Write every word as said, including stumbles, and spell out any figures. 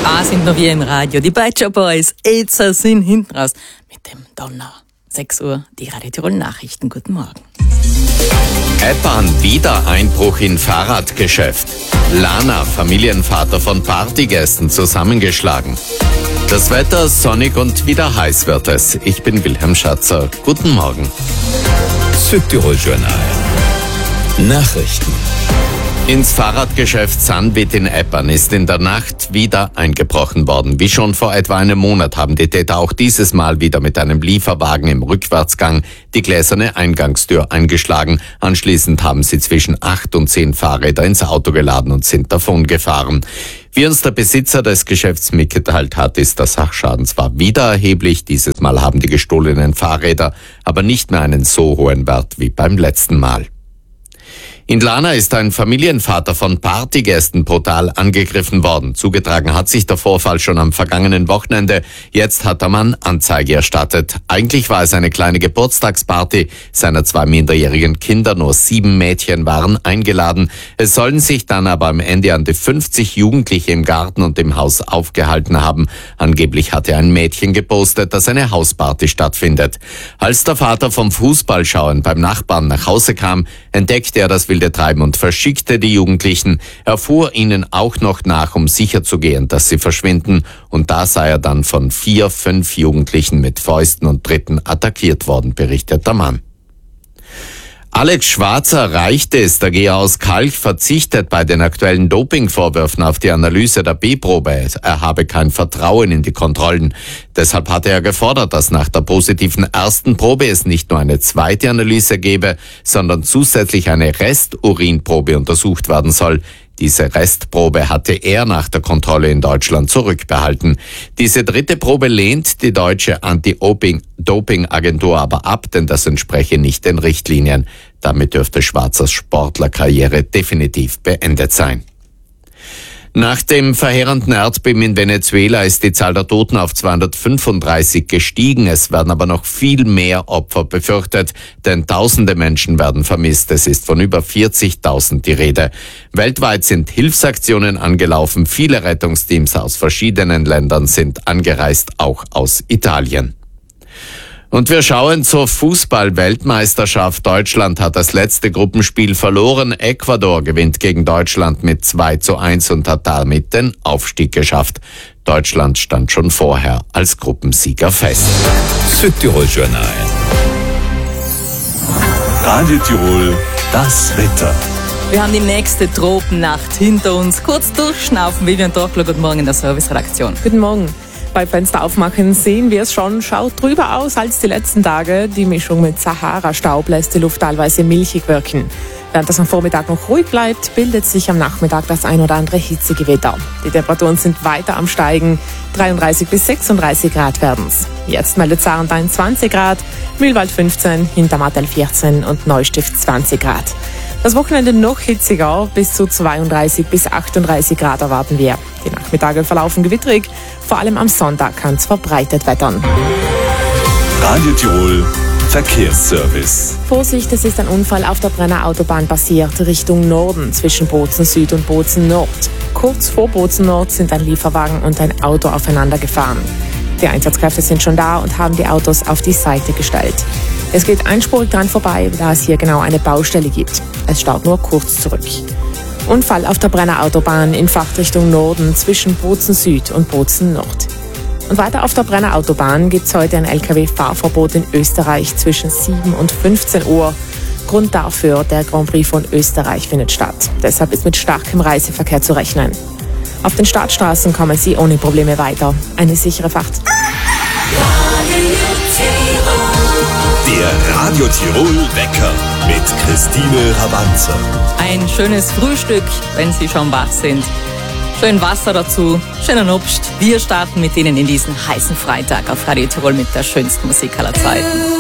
Da sind wir wie im Radio. Die Bad Shop Boys, Elsa sind hinten raus mit dem Donner. sechs Uhr, die Radio Tirol Nachrichten. Guten Morgen. Eppan, wieder Einbruch in Fahrradgeschäft. Lana, Familienvater von Partygästen, zusammengeschlagen. Das Wetter sonnig und wieder heiß wird es. Ich bin Wilhelm Schatzer. Guten Morgen. Südtirol Journal. Nachrichten. Ins Fahrradgeschäft Sunbit in Eppan ist in der Nacht wieder eingebrochen worden. Wie schon vor etwa einem Monat haben die Täter auch dieses Mal wieder mit einem Lieferwagen im Rückwärtsgang die gläserne Eingangstür eingeschlagen. Anschließend haben sie zwischen acht und zehn Fahrräder ins Auto geladen und sind davongefahren. Wie uns der Besitzer des Geschäfts mitgeteilt hat, ist der Sachschaden zwar wieder erheblich. Dieses Mal haben die gestohlenen Fahrräder aber nicht mehr einen so hohen Wert wie beim letzten Mal. In Lana ist ein Familienvater von Partygästen brutal angegriffen worden. Zugetragen hat sich der Vorfall schon am vergangenen Wochenende. Jetzt hat der Mann Anzeige erstattet. Eigentlich war es eine kleine Geburtstagsparty seiner zwei minderjährigen Kinder. Nur sieben Mädchen waren eingeladen. Es sollen sich dann aber am Ende an die fünfzig Jugendliche im Garten und im Haus aufgehalten haben. Angeblich hatte ein Mädchen gepostet, dass eine Hausparty stattfindet. Als der Vater vom Fußballschauen beim Nachbarn nach Hause kam, entdeckte er das wilde Treiben und verschickte die Jugendlichen. Er fuhr ihnen auch noch nach, um sicherzugehen, dass sie verschwinden. Und da sei er dann von vier, fünf Jugendlichen mit Fäusten und Tritten attackiert worden, berichtet der Mann. Alex Schwarzer reicht es. Der Geher aus Kalk verzichtet bei den aktuellen Dopingvorwürfen auf die Analyse der B-Probe. Er habe kein Vertrauen in die Kontrollen. Deshalb hatte er gefordert, dass nach der positiven ersten Probe es nicht nur eine zweite Analyse gebe, sondern zusätzlich eine Resturinprobe untersucht werden soll. Diese Restprobe hatte er nach der Kontrolle in Deutschland zurückbehalten. Diese dritte Probe lehnt die deutsche Anti-Doping-Agentur aber ab, denn das entspreche nicht den Richtlinien. Damit dürfte Schwarzers Sportlerkarriere definitiv beendet sein. Nach dem verheerenden Erdbeben in Venezuela ist die Zahl der Toten auf zweihundertfünfunddreißig gestiegen. Es werden aber noch viel mehr Opfer befürchtet, denn tausende Menschen werden vermisst. Es ist von über vierzigtausend die Rede. Weltweit sind Hilfsaktionen angelaufen. Viele Rettungsteams aus verschiedenen Ländern sind angereist, auch aus Italien. Und wir schauen zur Fußball-Weltmeisterschaft. Deutschland hat das letzte Gruppenspiel verloren. Ecuador gewinnt gegen Deutschland mit zwei zu eins und hat damit den Aufstieg geschafft. Deutschland stand schon vorher als Gruppensieger fest. Südtirol Journal. Radio Tirol, das Wetter. Wir haben die nächste Tropennacht hinter uns. Kurz durchschnaufen, Vivian Torkler, guten Morgen in der Serviceredaktion. Guten Morgen. Bei Fenster aufmachen sehen wir es schon, schaut drüber aus als die letzten Tage. Die Mischung mit Sahara-Staub lässt die Luft teilweise milchig wirken. Während es am Vormittag noch ruhig bleibt, bildet sich am Nachmittag das ein oder andere hitzige Gewitter. Die Temperaturen sind weiter am Steigen, dreiunddreißig bis sechsunddreißig Grad werden's. Jetzt meldet Sarntein zwanzig Grad, Mühlwald fünfzehn, Hintermattel vierzehn und Neustift zwanzig Grad. Das Wochenende noch hitziger, bis zu zweiunddreißig bis achtunddreißig Grad erwarten wir. Die Nachmittage verlaufen gewitterig, vor allem am Sonntag kann es verbreitet wettern. Radio Tirol, Verkehrsservice. Vorsicht, es ist ein Unfall auf der Brenner Autobahn passiert, Richtung Norden, zwischen Bozen Süd und Bozen Nord. Kurz vor Bozen Nord sind ein Lieferwagen und ein Auto aufeinander gefahren. Die Einsatzkräfte sind schon da und haben die Autos auf die Seite gestellt. Es geht einspurig dran vorbei, da es hier genau eine Baustelle gibt. Es staut nur kurz zurück. Unfall auf der Brenner Autobahn in Fahrtrichtung Norden zwischen Bozen Süd und Bozen Nord. Und weiter auf der Brenner Autobahn gibt es heute ein L K W-Fahrverbot in Österreich zwischen sieben und fünfzehn Uhr. Grund dafür, der Grand Prix von Österreich findet statt. Deshalb ist mit starkem Reiseverkehr zu rechnen. Auf den Startstraßen kommen Sie ohne Probleme weiter. Eine sichere Fahrt. Der Radio Tirol Wecker mit Christine Rabanzer. Ein schönes Frühstück, wenn Sie schon wach sind. Schön Wasser dazu, schönen Obst. Wir starten mit Ihnen in diesen heißen Freitag auf Radio Tirol mit der schönsten Musik aller Zeiten.